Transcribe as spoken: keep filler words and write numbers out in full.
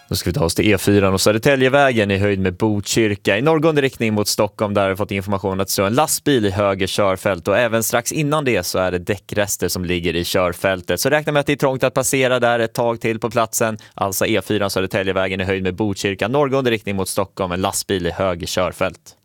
Då ska vi ta oss till E fyra och Södertäljevägen i höjd med Botkyrka. I norrgående riktning mot Stockholm där har vi fått information att det står en lastbil i höger körfält och även strax innan det så är det däckrester som ligger i körfältet. Så räkna med att det är trångt att passera där ett tag till på platsen. Alltså E fyra Södertäljevägen i höjd med Botkyrka. Norrgående riktning mot Stockholm, en lastbil i höger körfält.